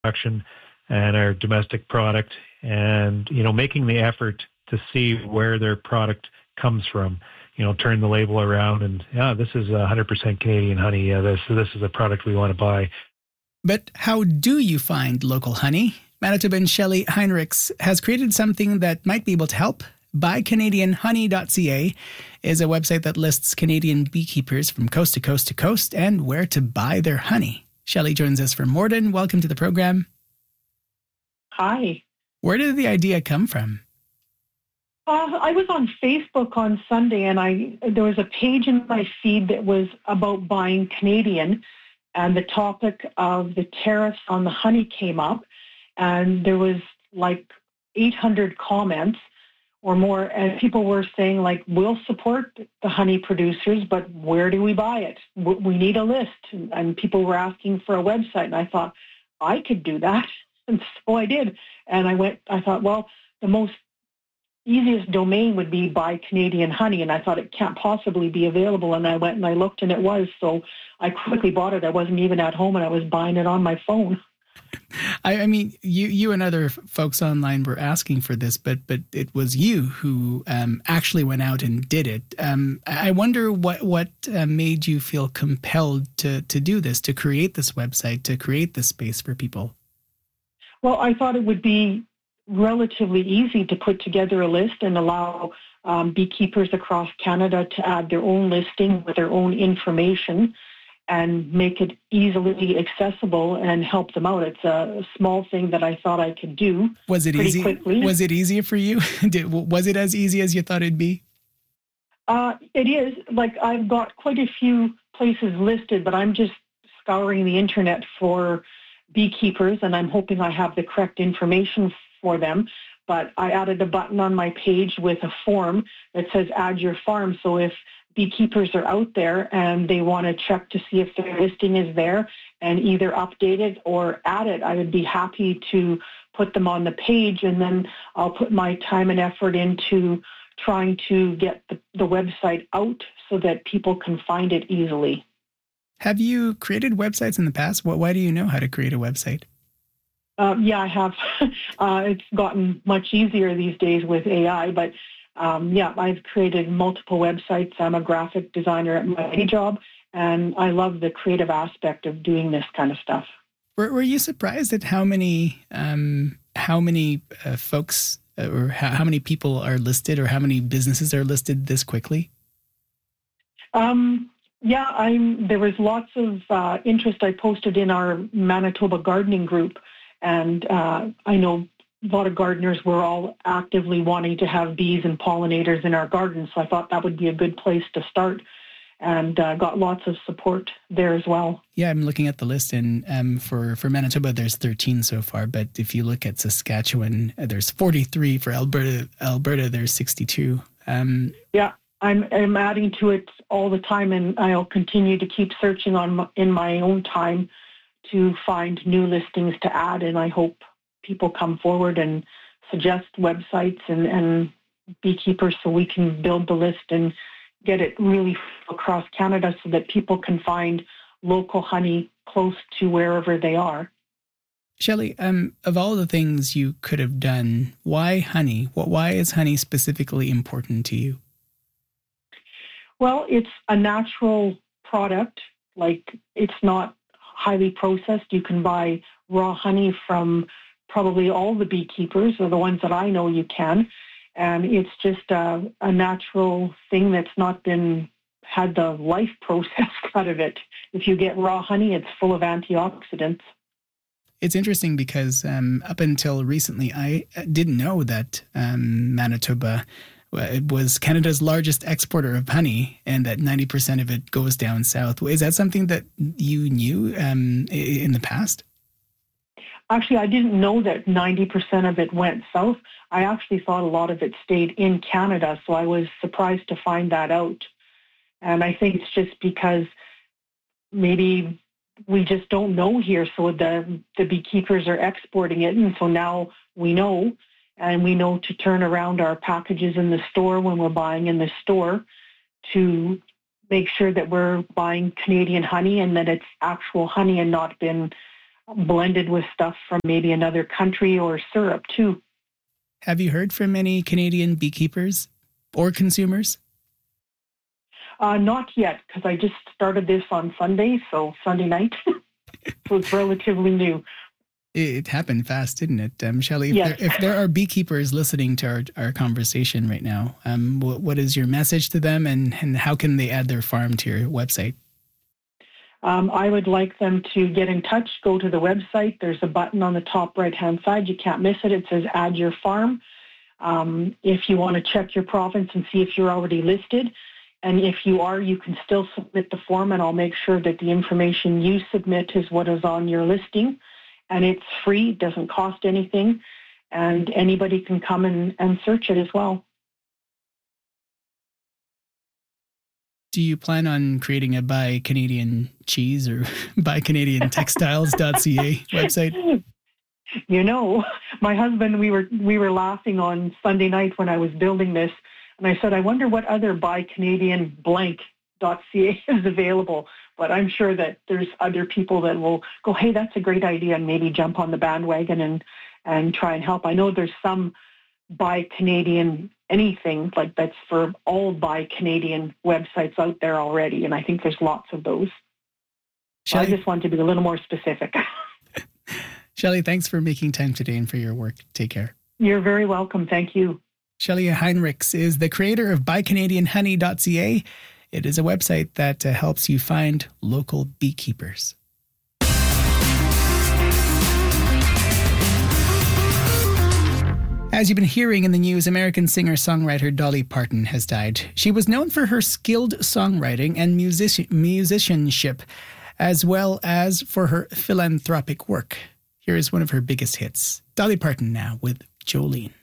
production and our domestic product, and making the effort to see where their product comes from. Turn the label around and this is 100% Canadian honey. This is a product we want to buy. But how do you find local honey? Manitoban Shelley Heinrichs has created something that might be able to help. BuyCanadianHoney.ca is a website that lists Canadian beekeepers from coast to coast to coast and where to buy their honey. Shelley joins us from Morden. Welcome to the program. Hi. Where did the idea come from? I was on Facebook on Sunday, and there was a page in my feed that was about buying Canadian, and the topic of the tariffs on the honey came up, and there was like 800 comments or more, and people were saying, like, we'll support the honey producers, but where do we buy it? We need a list. And people were asking for a website, and I thought, I could do that. And so I did. And I thought, well, the most easiest domain would be Buy Canadian Honey, and I thought it can't possibly be available, and I went and I looked, and it was, so I quickly bought it. I wasn't even at home, and I was buying it on my phone. I mean, you and other folks online were asking for this, but it was you who actually went out and did it. I wonder what made you feel compelled to do this, to create this website, to create this space for people. Well, I thought it would be relatively easy to put together a list and allow beekeepers across Canada to add their own listing with their own information and make it easily accessible and help them out. It's a small thing that I thought I could do. Was it easy? Quickly. Was it easier for you? Was it as easy as you thought it'd be? It is. Like, I've got quite a few places listed, but I'm just scouring the internet for beekeepers, and I'm hoping I have the correct information for them. But I added a button on my page with a form that says add your farm. So if beekeepers are out there and they want to check to see if their listing is there and either update it or add it, I would be happy to put them on the page, and then I'll put my time and effort into trying to get the website out so that people can find it easily. Have you created websites in the past? Why do you know how to create a website? Yeah, I have. It's gotten much easier these days with AI, but I've created multiple websites. I'm a graphic designer at my day job, and I love the creative aspect of doing this kind of stuff. Were you surprised at how many folks or how many people are listed, or how many businesses are listed this quickly? There was lots of interest. I posted in our Manitoba gardening group, and I know a lot of gardeners were all actively wanting to have bees and pollinators in our gardens, so I thought that would be a good place to start, and got lots of support there as well. Yeah, I'm looking at the list, and for Manitoba, there's 13 so far, but if you look at Saskatchewan, there's 43. For Alberta, there's 62. I'm adding to it all the time, and I'll continue to keep searching in my own time to find new listings to add, and I hope people come forward and suggest websites and beekeepers so we can build the list and get it really across Canada so that people can find local honey close to wherever they are. Shelley, of all the things you could have done, why honey? Why is honey specifically important to you? Well, it's a natural product. Like, it's not highly processed. You can buy raw honey from probably all the beekeepers, or the ones that I know you can. And it's just a natural thing that's not had the life process out of it. If you get raw honey, it's full of antioxidants. It's interesting because up until recently, I didn't know that Manitoba was Canada's largest exporter of honey, and that 90% of it goes down south. Is that something that you knew in the past? Actually, I didn't know that 90% of it went south. I actually thought a lot of it stayed in Canada, so I was surprised to find that out. And I think it's just because maybe we just don't know here, so the beekeepers are exporting it, and so now we know. And we know to turn around our packages in the store when we're buying in the store to make sure that we're buying Canadian honey and that it's actual honey and not been blended with stuff from maybe another country or syrup too. Have you heard from any Canadian beekeepers or consumers? Not yet, because I just started this on Sunday, so Sunday night. So it's relatively new. It happened fast, didn't it, Shelley? Yes. If there are beekeepers listening to our conversation right now, what is your message to them, and how can they add their farm to your website? I would like them to get in touch, go to the website. There's a button on the top right-hand side. You can't miss it. It says Add Your Farm. If you want to check your province and see if you're already listed, and if you are, you can still submit the form, and I'll make sure that the information you submit is what is on your listing. And it's free, it doesn't cost anything, and anybody can come and search it as well. Do you plan on creating a Buy Canadian Cheese or buycanadiantextiles.ca website? You know, my husband, we were laughing on Sunday night when I was building this, and I said, I wonder what other buycanadianblank.ca is available. But I'm sure that there's other people that will go, hey, that's a great idea, and maybe jump on the bandwagon and try and help. I know there's some Buy Canadian anything, like that's for all Buy Canadian websites out there already, and I think there's lots of those. So I just want to be a little more specific. Shelley, thanks for making time today and for your work. Take care. You're very welcome. Thank you. Shelley Heinrichs is the creator of buycanadianhoney.ca. It is a website that helps you find local beekeepers. As you've been hearing in the news, American singer-songwriter Dolly Parton has died. She was known for her skilled songwriting and musicianship, as well as for her philanthropic work. Here is one of her biggest hits. Dolly Parton now with Jolene.